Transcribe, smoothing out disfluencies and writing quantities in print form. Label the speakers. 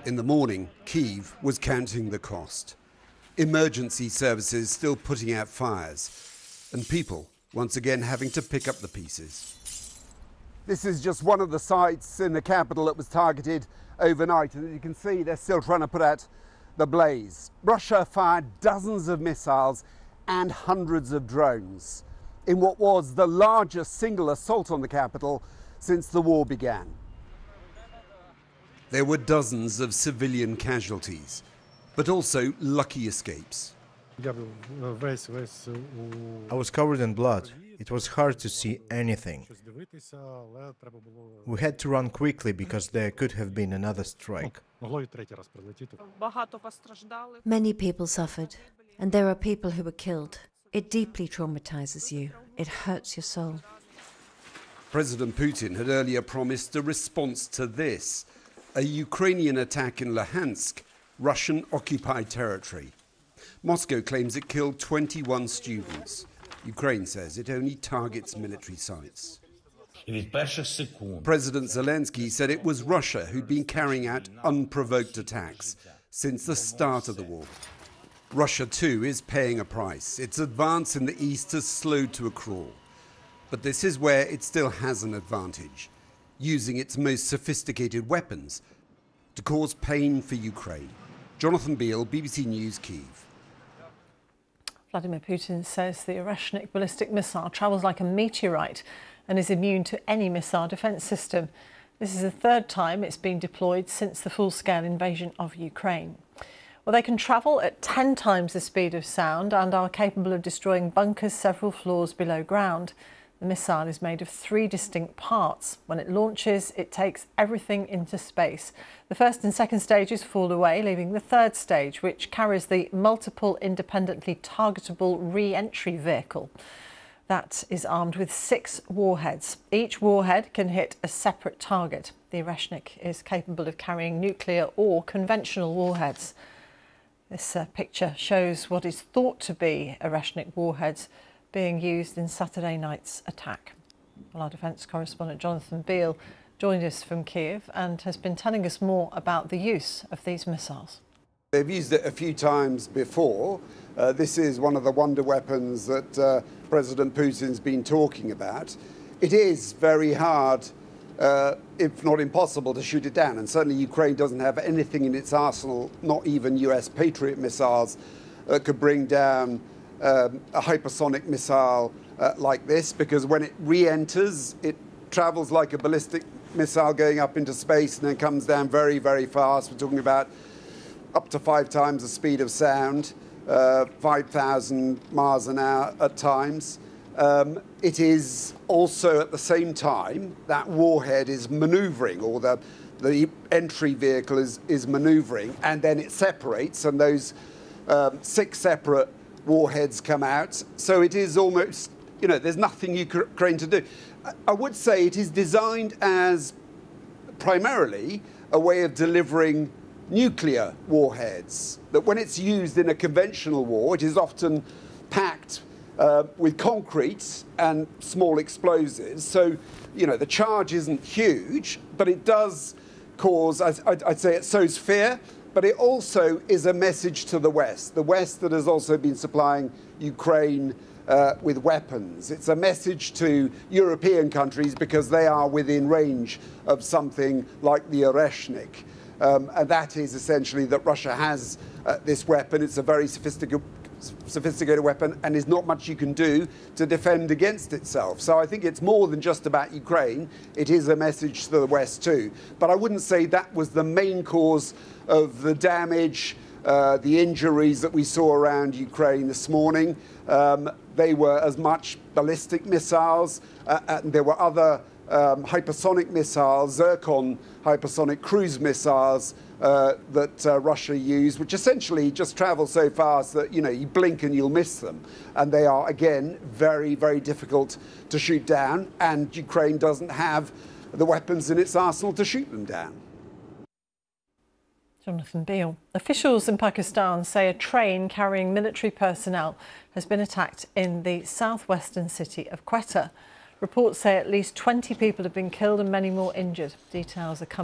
Speaker 1: In the morning, Kyiv was counting the cost. Emergency services still putting out fires, and people once again having to pick up the pieces. This is just one of the sites in the capital that was targeted overnight, and as you can see, they're still trying to put out the blaze. Russia fired dozens of missiles and hundreds of drones in what was the largest single assault on the capital since the war began. There were dozens of civilian casualties, but also lucky escapes.
Speaker 2: I was covered in blood. It was hard to see anything. We had to run quickly because there could have been another strike.
Speaker 3: Many people suffered, and there are people who were killed. It deeply traumatizes you. It hurts your soul.
Speaker 1: President Putin had earlier promised a response to this, a Ukrainian attack in Luhansk, Russian-occupied territory. Moscow claims it killed 21 students. Ukraine says it only targets military sites. President Zelensky said it was Russia who'd been carrying out unprovoked attacks since the start of the war. Russia, too, is paying a price. Its advance in the east has slowed to a crawl. But this is where it still has an advantage, using its most sophisticated weapons to cause pain for Ukraine. Jonathan Beale, BBC News, Kyiv.
Speaker 4: Vladimir Putin says the Oreshnik ballistic missile travels like a meteorite and is immune to any missile defence system. This is the third time it's been deployed since the full-scale invasion of Ukraine. Well, they can travel at 10 times the speed of sound and are capable of destroying bunkers several floors below ground. The missile is made of 3 distinct parts. When it launches, it takes everything into space. The first and second stages fall away, leaving the third stage, which carries the multiple independently targetable re-entry vehicle. That is armed with 6 warheads. Each warhead can hit a separate target. The Oreshnik is capable of carrying nuclear or conventional warheads. This picture shows what is thought to be Oreshnik warheads being used in Saturday night's attack. Well, our defence correspondent Jonathan Beale joined us from Kyiv and has been telling us more about the use of these missiles.
Speaker 1: They've used it a few times before. This is one of the wonder weapons that President Putin's been talking about. It is very hard, if not impossible, to shoot it down. And certainly Ukraine doesn't have anything in its arsenal, not even US Patriot missiles, that could bring down a hypersonic missile like this, because when it re-enters, it travels like a ballistic missile going up into space and then comes down very, very fast. We're talking about up to 5 times the speed of sound, 5,000 miles an hour at times. It is also at the same time that warhead is maneuvering, or the entry vehicle is maneuvering, and then it separates, and those 6 separate warheads come out. So it is almost, there's nothing Ukraine to do. I would say it is designed as primarily a way of delivering nuclear warheads, that when it's used in a conventional war, it is often packed with concrete and small explosives. So, the charge isn't huge, but it does cause, I'd say it sows fear, but it also is a message to the West that has also been supplying Ukraine with weapons. It's a message to European countries because they are within range of something like the Oreshnik. And that is essentially that Russia has this weapon. It's a very sophisticated weapon, and there's not much you can do to defend against itself. So I think it's more than just about Ukraine. It is a message to the West too. But I wouldn't say that was the main cause of the damage, the injuries that we saw around Ukraine this morning. They were as much ballistic missiles, and there were other hypersonic missiles, Zircon hypersonic cruise missiles that Russia used, which essentially just travel so fast that, you blink and you'll miss them. And they are, again, very, very difficult to shoot down. And Ukraine doesn't have the weapons in its arsenal to shoot them down.
Speaker 4: Jonathan Beale. Officials in Pakistan say a train carrying military personnel has been attacked in the southwestern city of Quetta. Reports say at least 20 people have been killed and many more injured. Details are coming.